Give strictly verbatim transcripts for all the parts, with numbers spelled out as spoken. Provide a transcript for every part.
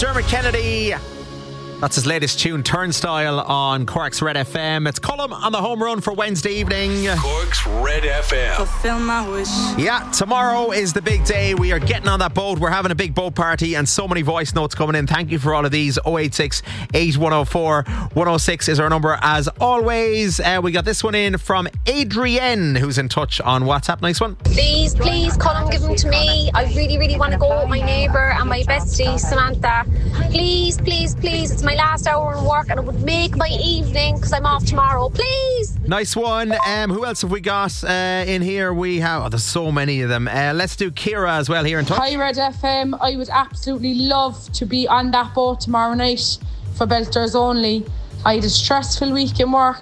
Dermot Kennedy. That's his latest tune, Turnstile, on Cork's Red F M. It's Cullum on the home run for Wednesday evening. Cork's Red F M. Fulfill my wish. Yeah, tomorrow is the big day. We are getting on that boat. We're having a big boat party and so many voice notes coming in. Thank you for all of these. oh eight six, eight one oh four, one oh six is our number as always. Uh, we got this one in from Adrienne, who's in touch on WhatsApp. Nice one. Please, please, Colin, give them to me. I really, really want to go with my neighbour and my bestie, Samantha. Please, please, please. It's my last hour of work and it would make my evening because I'm off tomorrow. Please. Nice one. Um, who else have we got uh, in here? We have, oh, there's so many of them. Uh, let's do Kira as well here in touch. Hi Red F M. I would absolutely love to be on that boat tomorrow night for Belters only. I had a stressful week in work.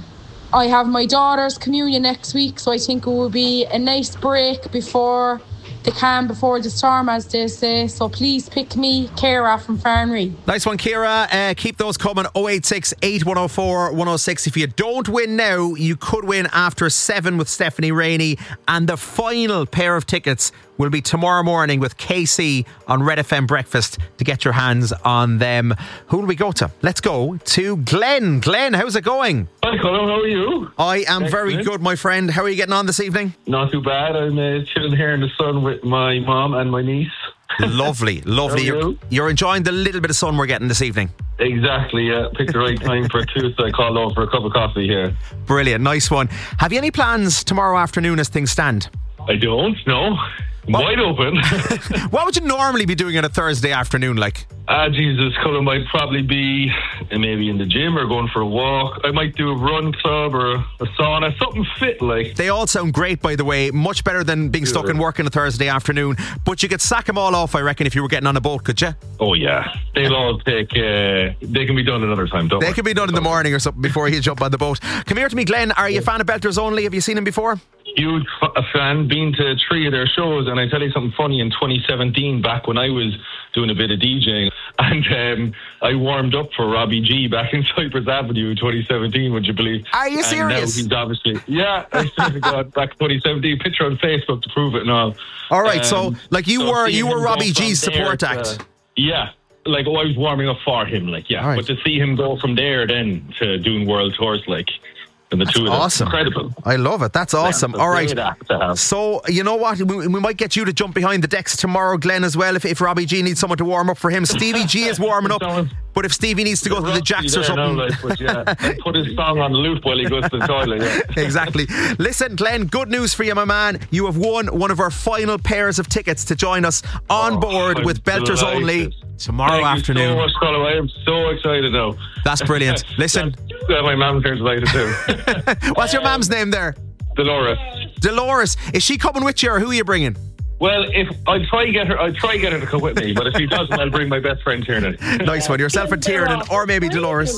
I have my daughter's communion next week, so I think it will be a nice break before the calm, before the storm, as they say. So please pick me, Kira from Farnry. Nice one, Kira. Uh, keep those coming. oh eight six, eight one oh four, one oh six. If you don't win now, you could win after seven with Stephanie Rainey. And the final pair of tickets will be tomorrow morning with K C on Red F M Breakfast to get your hands on them. Who will we go to? Let's go to Glenn. Glenn, how's it going? Hi, Colin. How are you? I am Excellent. very good, my friend. How are you getting on this evening? Not too bad. I'm uh, chilling here in the sun with my mom and my niece. Lovely, lovely. How are You're, you? you're enjoying the little bit of sun we're getting this evening. Exactly, yeah. Picked the right time for two, so I called over for a cup of coffee here. Brilliant, nice one. Have you any plans tomorrow afternoon as things stand? I don't, no. What? Wide open. What would you normally be doing on a Thursday afternoon like? Ah, Jesus, Colin, might probably be uh, maybe in the gym or going for a walk. I might do a run club or a, a sauna, something fit like. They all sound great, by the way. Much better than being stuck in work on a Thursday afternoon. But you could sack them all off, I reckon, if you were getting on a boat, could you? Oh, yeah. They'll all take, uh, they can be done another time, don't They worry. could be done in the morning or something before you jump on the boat. Come here to me, Glenn. Are you a fan of Belters Only? Have you seen him before? Huge f- a fan, been to three of their shows, and I tell you something funny, in twenty seventeen, back when I was doing a bit of DJing, and um, I warmed up for Robbie G back in Cypress Avenue in twenty seventeen, would you believe? Are you and serious? Now he's obviously, yeah, I swear to God, back in twenty seventeen, picture on Facebook to prove it and all. All right, so Um, like you so were seeing you were him go Robbie from G's there support to- act. Yeah. Like, oh, I was warming up for him, like, yeah. All right. But to see him go from there then to doing world tours, like, and the That's two of them, awesome. incredible. I love it. That's awesome. Yeah, All right. great act to have. So, you know what? We, we might get you to jump behind the decks tomorrow, Glenn, as well, if, if Robbie G needs someone to warm up for him. Stevie G is warming up, but if Stevie needs to go to the Rusty jacks or there now, something. like, but yeah, put his song on loop while he goes to the toilet. Yeah. Exactly. Listen, Glenn, good news for you, my man. You have won one of our final pairs of tickets to join us on Oh, board I'm with Belters delighted. Only tomorrow Thank afternoon. you so much, Colin. I am so excited now. That's brilliant. Listen. Yeah, my mum's here delighted too. What's your mum's name there? Dolores. Dolores. Is she coming with you or who are you bringing? Well, if I'll try get her, I'll try get her to come with me. But if she doesn't, I'll bring my best friend Tiernan. Nice one. Yourself and Tiernan, or maybe Dolores.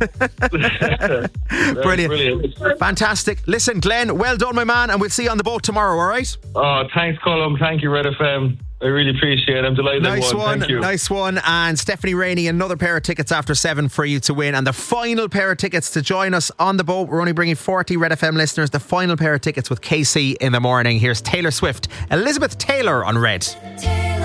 Brilliant. Brilliant. Fantastic. Listen, Glenn, well done, my man, and we'll see you on the boat tomorrow, all right? Oh, thanks, Colin. Thank you, Red F M. I really appreciate it. I'm delighted I Nice won. one, Thank you. nice one. And Stephanie Rainey, another pair of tickets after seven for you to win. And the final pair of tickets to join us on the boat. We're only bringing forty Red F M listeners. The final pair of tickets with K C in the morning. Here's Taylor Swift, Elizabeth Taylor on Red.